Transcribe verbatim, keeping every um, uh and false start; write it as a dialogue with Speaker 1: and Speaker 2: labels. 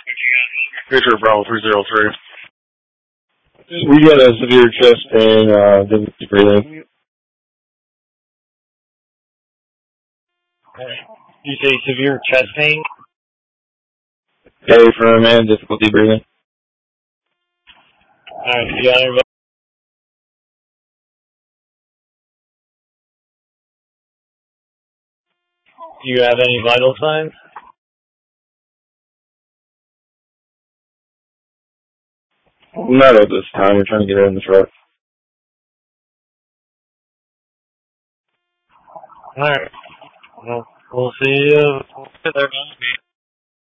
Speaker 1: Victor Bravo three zero three.
Speaker 2: We got a severe chest pain, uh, difficulty breathing.
Speaker 3: You say severe chest pain?
Speaker 2: Hey, for a man, difficulty breathing.
Speaker 3: Alright, you got anybody? Do you have any vital signs?
Speaker 2: Not at this time. We're trying to get her in the truck.
Speaker 3: Alright. Well, we'll see you. We'll see you there.